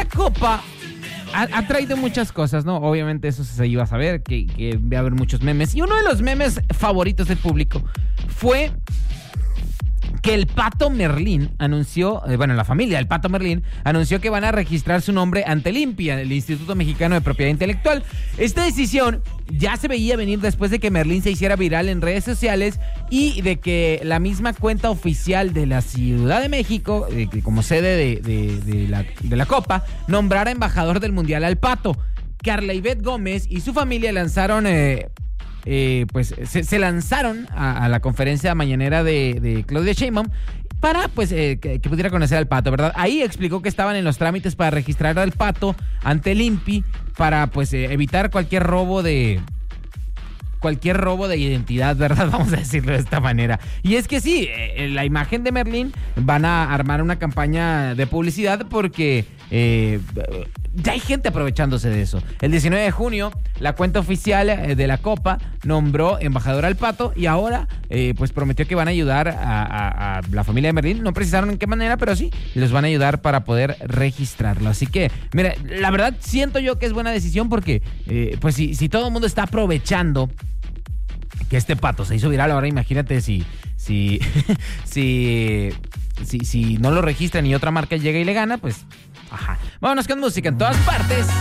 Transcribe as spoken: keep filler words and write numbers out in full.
esta copa ha, ha traído muchas cosas, ¿no? Obviamente eso se iba a saber, que, que va a haber muchos memes. Y uno de los memes favoritos del público fue que el Pato Merlín anunció, eh, bueno, la familia del Pato Merlín anunció que van a registrar su nombre ante el INPI, el Instituto Mexicano de Propiedad Intelectual. Esta decisión ya se veía venir después de que Merlín se hiciera viral en redes sociales y de que la misma cuenta oficial de la Ciudad de México, eh, como sede de, de, de, la, de la Copa, nombrara embajador del Mundial al Pato. Carla Ivette Gómez y su familia lanzaron... Eh, Eh, pues se, se lanzaron a, a la conferencia mañanera de, de Claudia Sheinbaum para pues eh, que, que pudiera conocer al Pato, ¿verdad? Ahí explicó que estaban en los trámites para registrar al Pato ante el INPI para pues eh, evitar cualquier robo de cualquier robo de identidad, ¿verdad? Vamos a decirlo de esta manera. Y es que sí, eh, la imagen de Merlín van a armar una campaña de publicidad porque eh, ya hay gente aprovechándose de eso. El diecinueve de junio, la cuenta oficial de la Copa nombró embajador al Pato y ahora eh, pues prometió que van a ayudar a, a, a la familia de Merlín. No precisaron en qué manera, pero sí, los van a ayudar para poder registrarlo. Así que, mira, la verdad siento yo que es buena decisión porque eh, pues si, si todo el mundo está aprovechando que este Pato se hizo viral, ahora imagínate si si, si si si no lo registran y otra marca llega y le gana, pues ajá. Vámonos con música en todas partes.